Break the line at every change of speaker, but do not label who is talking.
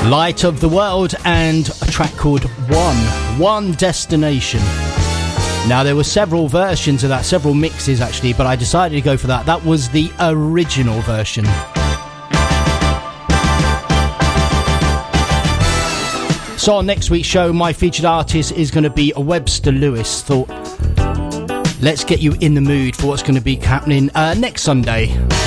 Light of the World and a track called One Destination. Now, there were several versions of that, several mixes actually, but I decided to go for that. That was the original version. So on next week's show, my featured artist is going to be Webster Lewis. Thought, let's get you in the mood for what's going to be happening next Sunday.